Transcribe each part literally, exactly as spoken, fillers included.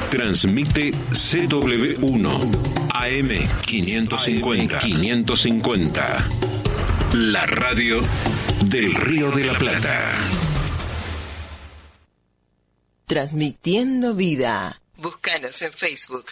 Transmite C W uno A M quinientos cincuenta. quinientos cincuenta. La radio del Río de la Plata. Transmitiendo vida. Búscanos en Facebook.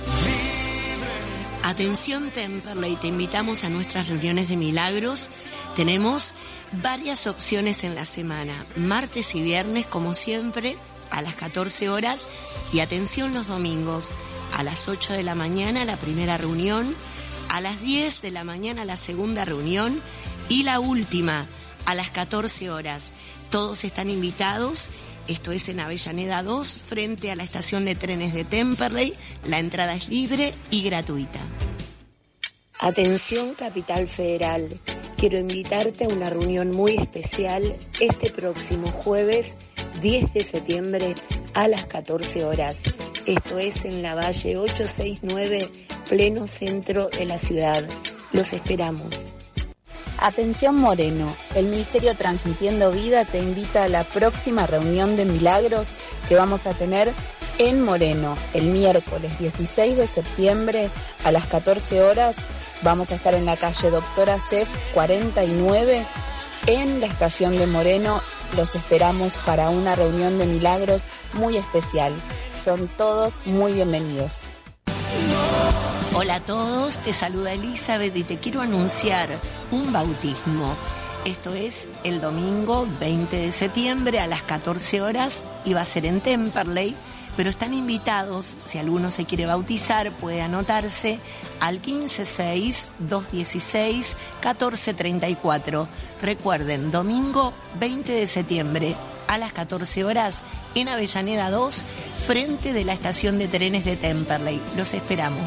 Atención Temperley, te invitamos a nuestras reuniones de milagros. Tenemos varias opciones en la semana, martes y viernes como siempre a las catorce horas, y atención los domingos a las ocho de la mañana la primera reunión, a las diez de la mañana la segunda reunión y la última a las catorce horas. Todos están invitados. Esto es en Avellaneda dos, frente a la estación de trenes de Temperley. La entrada es libre y gratuita. Atención Capital Federal, quiero invitarte a una reunión muy especial este próximo jueves diez de septiembre a las catorce horas. Esto es en la Valle ochocientos sesenta y nueve, pleno centro de la ciudad. Los esperamos. Atención Moreno, el Ministerio Transmitiendo Vida te invita a la próxima reunión de milagros que vamos a tener en Moreno el miércoles dieciséis de septiembre a las catorce horas. Vamos a estar en la calle Doctora Cef cuarenta y nueve en la estación de Moreno. Los esperamos para una reunión de milagros muy especial. Son todos muy bienvenidos. Hola a todos, te saluda Elizabeth y te quiero anunciar un bautismo. Esto es el domingo veinte de septiembre a las catorce horas y va a ser en Temperley, pero están invitados, si alguno se quiere bautizar, puede anotarse al quince seis, dos dieciséis, catorce treinta y cuatro. Recuerden, domingo veinte de septiembre a las catorce horas en Avellaneda dos, frente de la estación de trenes de Temperley. Los esperamos.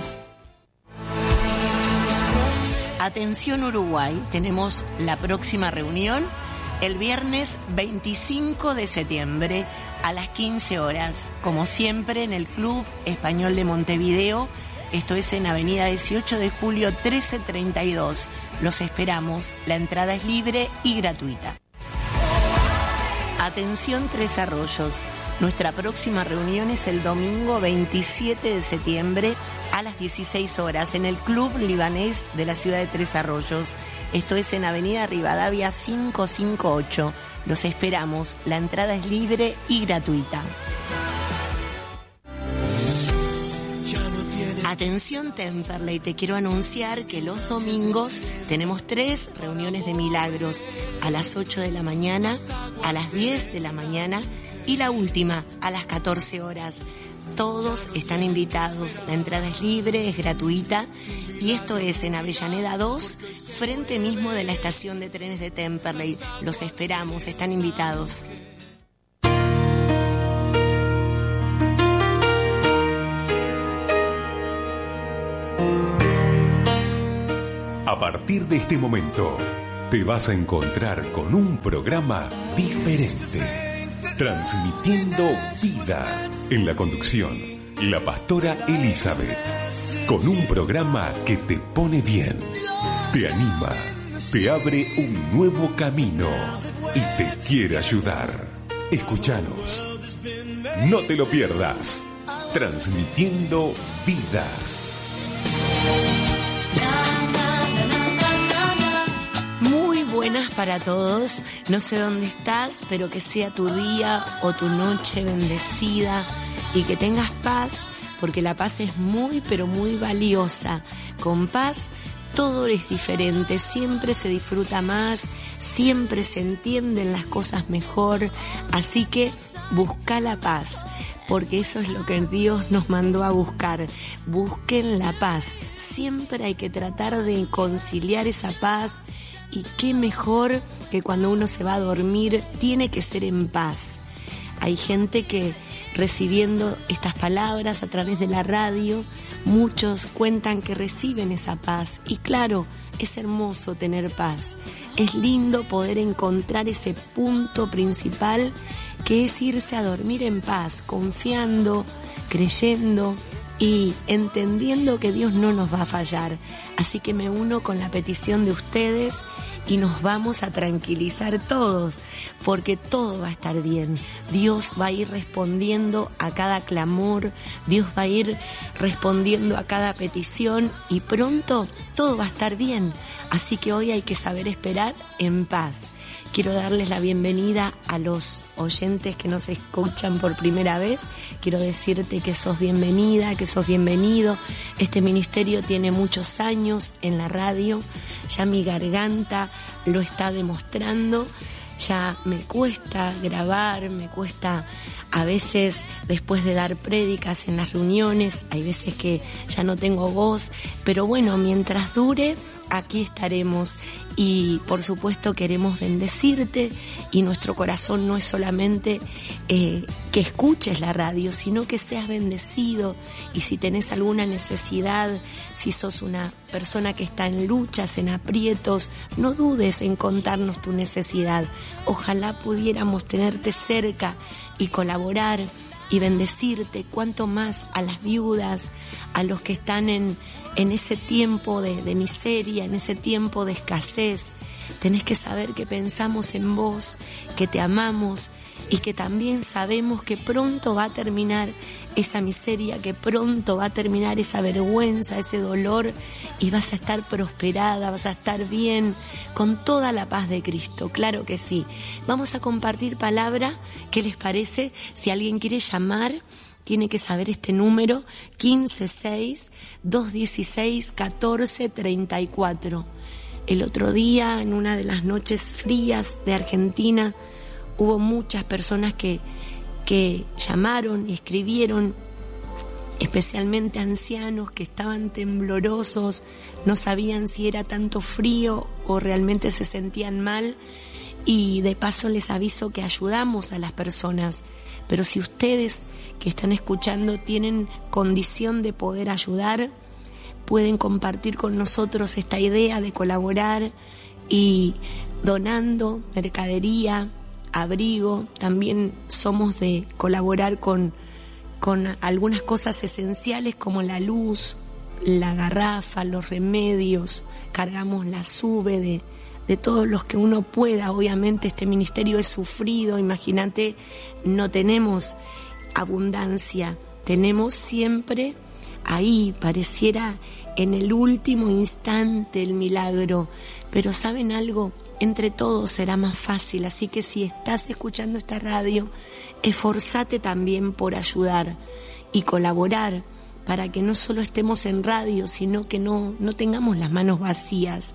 Atención Uruguay, tenemos la próxima reunión el viernes veinticinco de septiembre a las quince horas, como siempre en el Club Español de Montevideo. Esto es en Avenida dieciocho de julio trece treinta y dos. Los esperamos, la entrada es libre y gratuita. Atención Tres Arroyos, nuestra próxima reunión es el domingo veintisiete de septiembre a las dieciséis horas en el Club Libanés de la ciudad de Tres Arroyos. Esto es en Avenida Rivadavia quinientos cincuenta y ocho. Los esperamos, la entrada es libre y gratuita. Atención Temperley, te quiero anunciar que los domingos tenemos tres reuniones de milagros, a las ocho de la mañana, a las diez de la mañana y la última a las catorce horas. Todos están invitados, la entrada es libre, es gratuita, y esto es en Avellaneda dos, frente mismo de la estación de trenes de Temperley. Los esperamos, están invitados. A partir de este momento, te vas a encontrar con un programa diferente, transmitiendo vida. En la conducción, la pastora Elizabeth, con un programa que te pone bien, te anima, te abre un nuevo camino y te quiere ayudar. Escúchanos, no te lo pierdas, transmitiendo vida. Buenas para todos, no sé dónde estás, pero que sea tu día o tu noche bendecida y que tengas paz, porque la paz es muy pero muy valiosa. Con paz todo es diferente, siempre se disfruta más, siempre se entienden las cosas mejor, así que busca la paz, porque eso es lo que Dios nos mandó a buscar. Busquen la paz, siempre hay que tratar de conciliar esa paz. Y qué mejor que cuando uno se va a dormir, tiene que ser en paz. Hay gente que recibiendo estas palabras a través de la radio, muchos cuentan que reciben esa paz. Y claro, es hermoso tener paz. Es lindo poder encontrar ese punto principal que es irse a dormir en paz, confiando, creyendo y entendiendo que Dios no nos va a fallar. Así que me uno con la petición de ustedes y nos vamos a tranquilizar todos, porque todo va a estar bien. Dios va a ir respondiendo a cada clamor, Dios va a ir respondiendo a cada petición y pronto todo va a estar bien. Así que hoy hay que saber esperar en paz. Quiero darles la bienvenida a los oyentes que nos escuchan por primera vez. Quiero decirte que sos bienvenida, que sos bienvenido. Este ministerio tiene muchos años en la radio. Ya mi garganta lo está demostrando. Ya me cuesta grabar, me cuesta a veces después de dar prédicas en las reuniones, hay veces que ya no tengo voz, pero bueno, mientras dure, aquí estaremos y por supuesto queremos bendecirte y nuestro corazón no es solamente eh, que escuches la radio, sino que seas bendecido y si tenés alguna necesidad, si sos una persona que está en luchas, en aprietos, no dudes en contarnos tu necesidad. Ojalá pudiéramos tenerte cerca y colaborar y bendecirte, cuanto más a las viudas, a los que están en, en ese tiempo de, de miseria, en ese tiempo de escasez. Tenés que saber que pensamos en vos, que te amamos y que también sabemos que pronto va a terminar esa miseria, que pronto va a terminar esa vergüenza, ese dolor y vas a estar prosperada, vas a estar bien, con toda la paz de Cristo, claro que sí. Vamos a compartir palabra, ¿qué les parece? Si alguien quiere llamar, tiene que saber este número, quince seis, dos dieciséis, catorce treinta y cuatro. El otro día, en una de las noches frías de Argentina, hubo muchas personas que, que llamaron y escribieron, especialmente ancianos que estaban temblorosos, no sabían si era tanto frío o realmente se sentían mal. Y de paso les aviso que ayudamos a las personas, pero si ustedes que están escuchando tienen condición de poder ayudar, pueden compartir con nosotros esta idea de colaborar y donando mercadería, abrigo. También somos de colaborar con, con algunas cosas esenciales como la luz, la garrafa, los remedios, cargamos la sube de, de todos los que uno pueda. Obviamente este ministerio es sufrido, imagínate, no tenemos abundancia, tenemos siempre ahí, pareciera en el último instante el milagro, pero ¿saben algo? Entre todos será más fácil, así que si estás escuchando esta radio, esforzate también por ayudar y colaborar para que no solo estemos en radio, sino que no, no tengamos las manos vacías.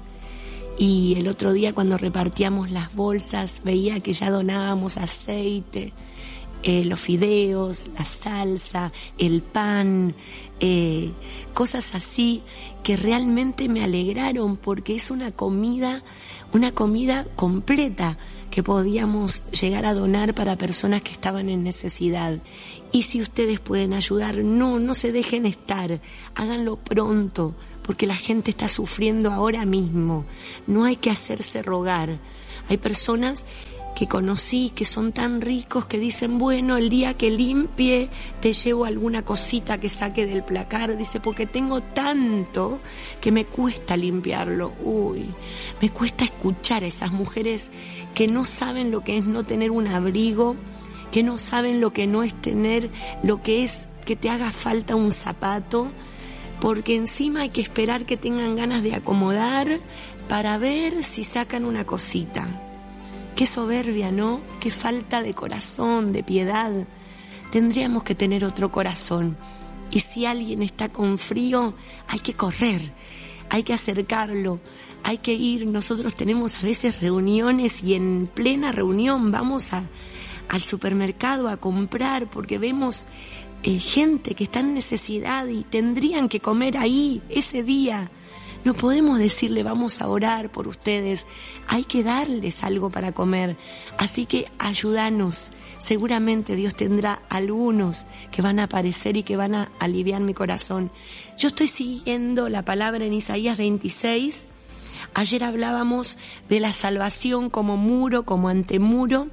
Y el otro día cuando repartíamos las bolsas veía que ya donábamos aceite, Eh, los fideos, la salsa, el pan, eh, cosas así que realmente me alegraron porque es una comida, una comida completa que podíamos llegar a donar para personas que estaban en necesidad. Y si ustedes pueden ayudar, no, no se dejen estar, háganlo pronto, porque la gente está sufriendo ahora mismo. No hay que hacerse rogar. Hay personas que conocí que son tan ricos que dicen, bueno, el día que limpie te llevo alguna cosita que saque del placar, dice, porque tengo tanto que me cuesta limpiarlo. Uy, me cuesta escuchar a esas mujeres que no saben lo que es no tener un abrigo, que no saben lo que no es tener, lo que es que te haga falta un zapato, porque encima hay que esperar que tengan ganas de acomodar para ver si sacan una cosita. Qué soberbia, ¿no? Qué falta de corazón, de piedad. Tendríamos que tener otro corazón. Y si alguien está con frío, hay que correr, hay que acercarlo, hay que ir. Nosotros tenemos a veces reuniones y en plena reunión vamos a, al supermercado a comprar porque vemos eh, gente que está en necesidad y tendrían que comer ahí ese día. No podemos decirle vamos a orar por ustedes, hay que darles algo para comer. Así que ayúdanos, seguramente Dios tendrá algunos que van a aparecer y que van a aliviar mi corazón. Yo estoy siguiendo la palabra en Isaías veintiséis. Ayer hablábamos de la salvación como muro, como antemuro.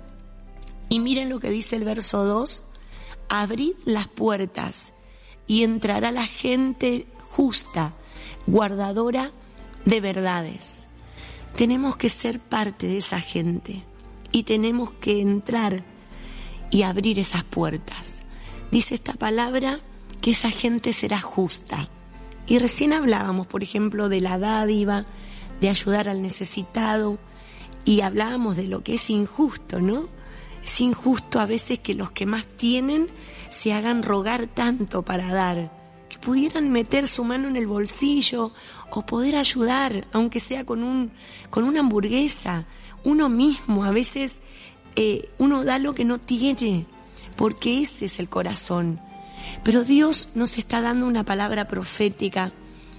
Y miren lo que dice el verso dos. Abrid las puertas y entrará la gente justa, guardadora de verdades. tenemos que ser parte de esa gente y tenemos que entrar y abrir esas puertas. Dice esta palabra que esa gente será justa. Y recién hablábamos, por ejemplo, de la dádiva, de ayudar al necesitado, y hablábamos de lo que es injusto, ¿no? Es injusto a veces que los que más tienen se hagan rogar tanto para dar, que pudieran meter su mano en el bolsillo o poder ayudar, aunque sea con un con una hamburguesa. Uno mismo, a veces eh, uno da lo que no tiene, porque ese es el corazón. Pero Dios nos está dando una palabra profética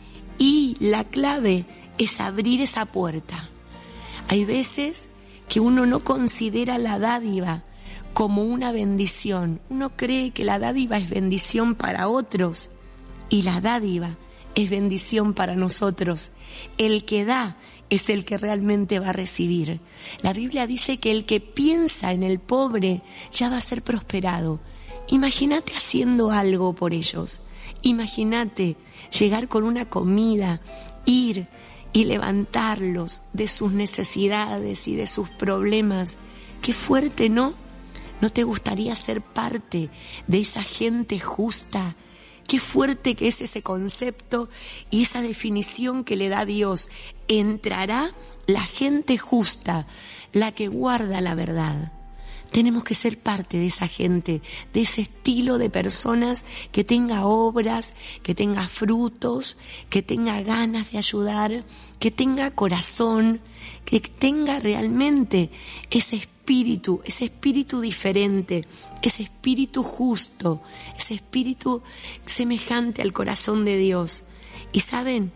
y la clave es abrir esa puerta. Hay veces que uno no considera la dádiva como una bendición. Uno cree que la dádiva es bendición para otros y la dádiva es bendición para nosotros. El que da es el que realmente va a recibir. La Biblia dice que el que piensa en el pobre ya va a ser prosperado. Imagínate haciendo algo por ellos. Imagínate llegar con una comida, ir y levantarlos de sus necesidades y de sus problemas. Qué fuerte, ¿no? ¿No te gustaría ser parte de esa gente justa? Qué fuerte que es ese concepto y esa definición que le da Dios. Entrará la gente justa, la que guarda la verdad. Tenemos que ser parte de esa gente, de ese estilo de personas que tenga obras, que tenga frutos, que tenga ganas de ayudar, que tenga corazón, que tenga realmente ese espíritu, ese espíritu diferente, ese espíritu justo, ese espíritu semejante al corazón de Dios. Y saben,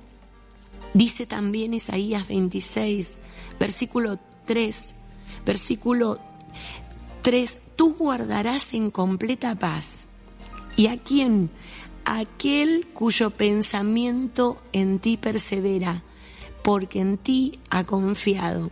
dice también Isaías veintiséis, versículo tres, versículo tres, tú guardarás en completa paz. ¿Y a quién? Aquel cuyo pensamiento en ti persevera, porque en ti ha confiado.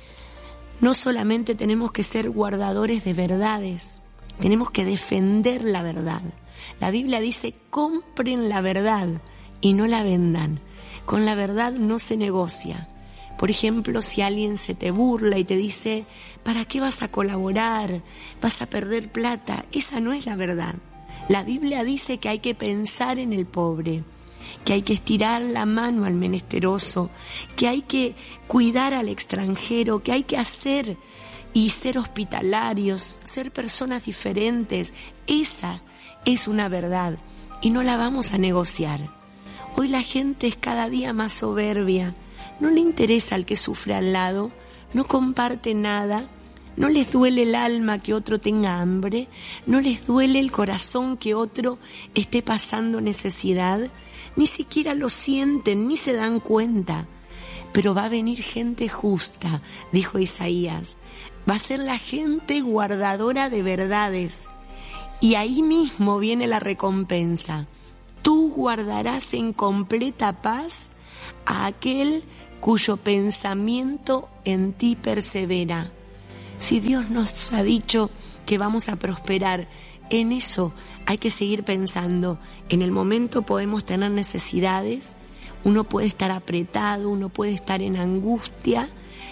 No solamente tenemos que ser guardadores de verdades, tenemos que defender la verdad. La Biblia dice, compren la verdad y no la vendan. Con la verdad no se negocia. Por ejemplo, si alguien se te burla y te dice, ¿para qué vas a colaborar? ¿Vas a perder plata? Esa no es la verdad. La Biblia dice que hay que pensar en el pobre, que hay que estirar la mano al menesteroso, que hay que cuidar al extranjero, que hay que hacer y ser hospitalarios, ser personas diferentes. Esa es una verdad y no la vamos a negociar. Hoy la gente es cada día más soberbia. No le interesa al que sufre al lado, no comparte nada, no les duele el alma que otro tenga hambre, no les duele el corazón que otro esté pasando necesidad, ni siquiera lo sienten, ni se dan cuenta. Pero va a venir gente justa, dijo Isaías, va a ser la gente guardadora de verdades, y ahí mismo viene la recompensa. Tú guardarás en completa paz a aquel cuyo pensamiento en ti persevera. Si Dios nos ha dicho que vamos a prosperar, en eso hay que seguir pensando. En el momento podemos tener necesidades, uno puede estar apretado, uno puede estar en angustia,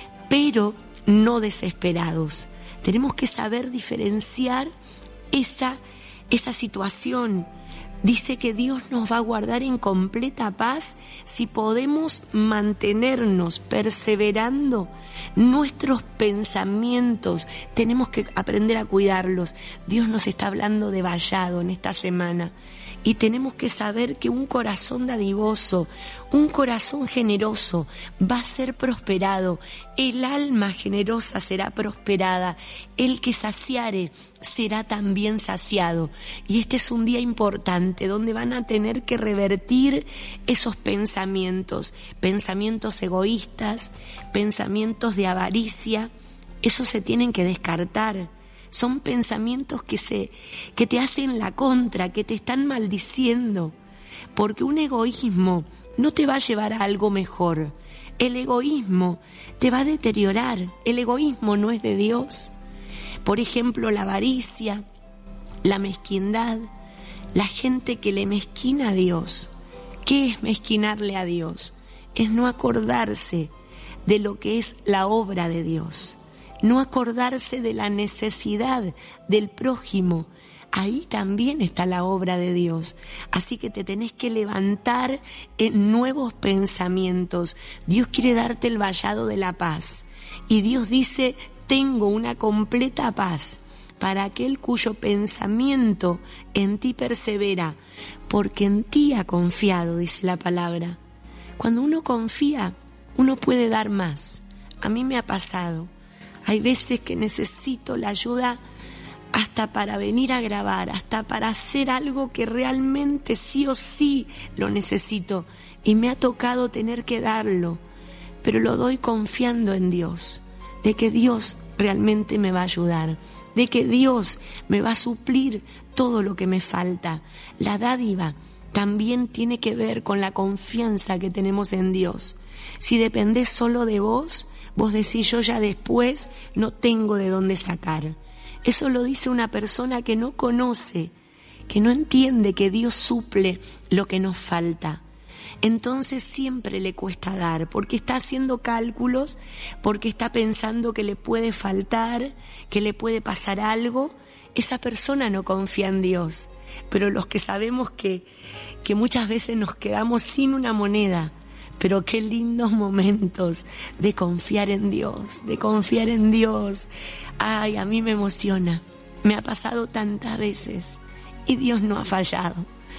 pero no desesperados. Tenemos que saber diferenciar esa, esa situación. Dice que Dios nos va a guardar en completa paz si podemos mantenernos perseverando nuestros pensamientos. Tenemos que aprender a cuidarlos. Dios nos está hablando de vallado en esta semana. Y tenemos que saber que un corazón dadivoso, un corazón generoso va a ser prosperado. El alma generosa será prosperada. El que saciare será también saciado. Y este es un día importante donde van a tener que revertir esos pensamientos, pensamientos egoístas, pensamientos de avaricia. Esos se tienen que descartar. Son pensamientos que se, que te hacen la contra, que te están maldiciendo, porque un egoísmo no te va a llevar a algo mejor. El egoísmo te va a deteriorar. El egoísmo no es de Dios. Por ejemplo, la avaricia, la mezquindad, la gente que le mezquina a Dios. ¿Qué es mezquinarle a Dios? Es no acordarse de lo que es la obra de Dios, no acordarse de la necesidad del prójimo. Ahí también está la obra de Dios. Así que te tenés que levantar en nuevos pensamientos. Dios quiere darte el vallado de la paz. Y Dios dice, tengo una completa paz para aquel cuyo pensamiento en ti persevera, porque en ti ha confiado, dice la palabra. Cuando uno confía, uno puede dar más. A mí me ha pasado. Hay veces que necesito la ayuda hasta para venir a grabar, hasta para hacer algo que realmente sí o sí lo necesito. Y me ha tocado tener que darlo, pero lo doy confiando en Dios, de que Dios realmente me va a ayudar, de que Dios me va a suplir todo lo que me falta. La dádiva también tiene que ver con la confianza que tenemos en Dios. Si dependés solo de vos, vos decís, yo ya después no tengo de dónde sacar. Eso lo dice una persona que no conoce, que no entiende que Dios suple lo que nos falta. Entonces siempre le cuesta dar, porque está haciendo cálculos, porque está pensando que le puede faltar, que le puede pasar algo. Esa persona no confía en Dios. Pero los que sabemos que, que muchas veces nos quedamos sin una moneda, pero qué lindos momentos de confiar en Dios, de confiar en Dios. Ay, a mí me emociona. Me ha pasado tantas veces y Dios no ha fallado.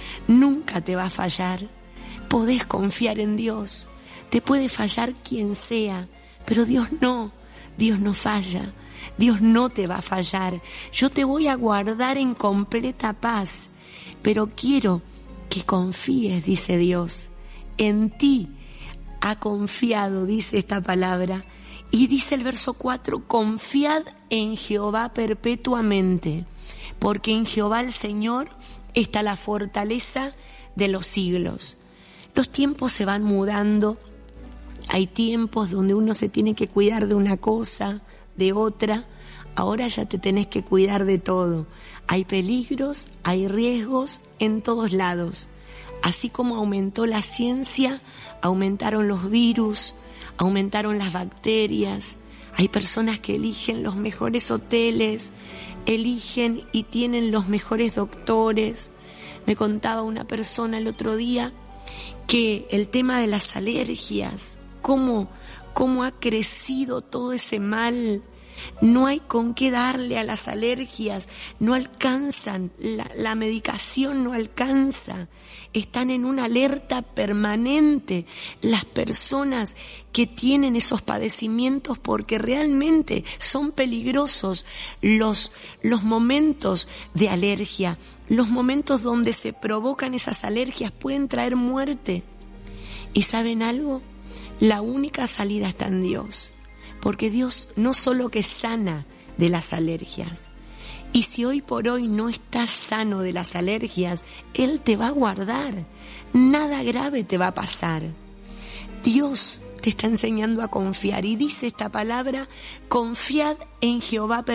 Nunca te va a fallar. Podés confiar en Dios. Te puede fallar quien sea, pero Dios no. Dios no falla. Dios no te va a fallar. Yo te voy a guardar en completa paz, pero quiero que confíes, dice Dios. En ti ha confiado, dice esta palabra. Y dice el verso cuatro, confiad en Jehová perpetuamente, porque en Jehová el Señor está la fortaleza de los siglos. Los tiempos se van mudando. Hay tiempos donde uno se tiene que cuidar de una cosa, de otra. Ahora ya te tenés que cuidar de todo. Hay peligros, hay riesgos en todos lados. Así como aumentó la ciencia, aumentaron los virus, aumentaron las bacterias. Hay personas que eligen los mejores hoteles, eligen y tienen los mejores doctores. Me contaba una persona el otro día que el tema de las alergias, cómo, cómo ha crecido todo ese mal. No hay con qué darle a las alergias, no alcanzan, la, la medicación no alcanza, están en una alerta permanente las personas que tienen esos padecimientos, porque realmente son peligrosos los, los momentos de alergia, los momentos donde se provocan esas alergias pueden traer muerte. ¿Y saben algo? La única salida está en Dios. Porque Dios no solo que sana de las alergias, y si hoy por hoy no estás sano de las alergias, Él te va a guardar, nada grave te va a pasar. Dios te está enseñando a confiar y dice esta palabra, confiad en Jehová